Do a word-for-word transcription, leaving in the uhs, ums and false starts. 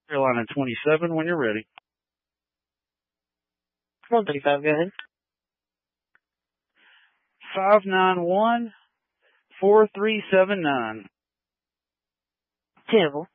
Carolina twenty-seven when you're ready. one thirty-five, go ahead. five nine one, four three seven nine. Temple.